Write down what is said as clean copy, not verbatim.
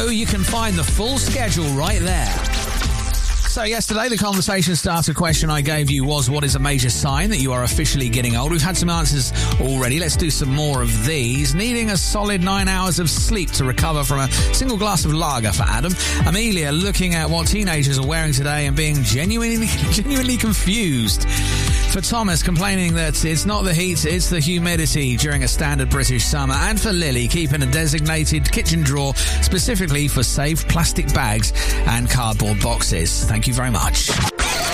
You can find the full schedule right there. So yesterday, the conversation starter question I gave you was, what is a major sign that you are officially getting old? We've had some answers already. Let's do some more of these. Needing a solid 9 hours of sleep to recover from a single glass of lager for Adam. Amelia looking at what teenagers are wearing today and being genuinely confused. For Thomas, complaining that it's not the heat, it's the humidity during a standard British summer. And for Lily, keeping a designated kitchen drawer specifically for safe plastic bags and cardboard boxes. Thank you very much.